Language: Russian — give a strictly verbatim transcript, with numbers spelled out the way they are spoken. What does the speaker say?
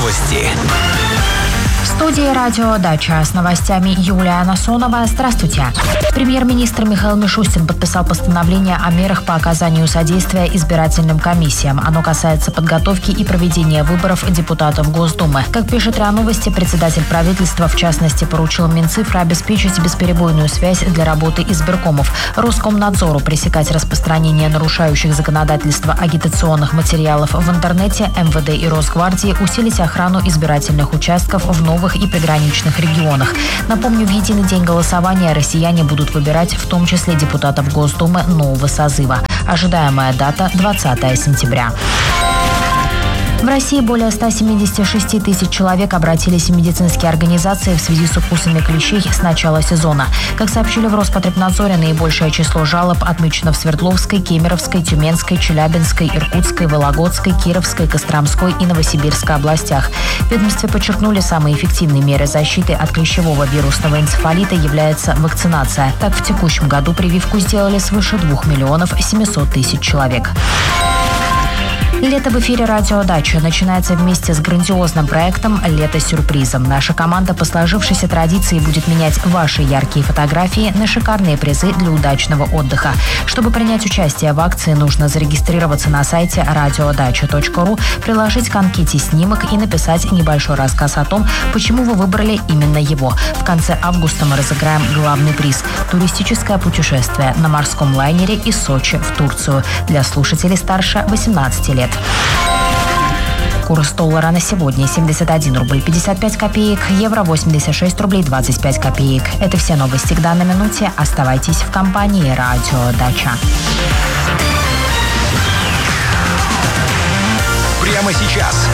Новости. В студии «Радио Дача» с новостями Юлия Насонова. Здравствуйте. Премьер-министр Михаил Мишустин подписал постановление о мерах по оказанию содействия избирательным комиссиям. Оно касается подготовки и проведения выборов депутатов Госдумы. Как пишет РИА Новости, председатель правительства, в частности, поручил Минцифры обеспечить бесперебойную связь для работы избиркомов, Роскомнадзору пресекать распространение нарушающих законодательство агитационных материалов в интернете, МВД и Росгвардии усилить охрану избирательных участков в новых и приграничных регионах. Напомню, в единый день голосования россияне будут выбирать в том числе депутатов Госдумы нового созыва. Ожидаемая дата – двадцатое сентября. В России более ста семидесяти шести тысяч человек обратились в медицинские организации в связи с укусами клещей с начала сезона. Как сообщили в Роспотребнадзоре, наибольшее число жалоб отмечено в Свердловской, Кемеровской, Тюменской, Челябинской, Иркутской, Вологодской, Кировской, Костромской и Новосибирской областях. В ведомстве подчеркнули, самой эффективной мерой защиты от клещевого вирусного энцефалита является вакцинация. Так, в текущем году прививку сделали свыше двух миллионов семисот тысяч человек. Лето в эфире «Радио Дача» начинается вместе с грандиозным проектом «Лето сюрпризом». Наша команда по сложившейся традиции будет менять ваши яркие фотографии на шикарные призы для удачного отдыха. Чтобы принять участие в акции, нужно зарегистрироваться на сайте радиодача точка ру, приложить к анкете снимок и написать небольшой рассказ о том, почему вы выбрали именно его. В конце августа мы разыграем главный приз – туристическое путешествие на морском лайнере из Сочи в Турцию для слушателей старше восемнадцати лет. Курс доллара на сегодня семьдесят один рубль пятьдесят пять копеек, евро восемьдесят шесть рублей двадцать пять копеек. Это все новости к данной минуте. Оставайтесь в компании «Радио Дача». Прямо сейчас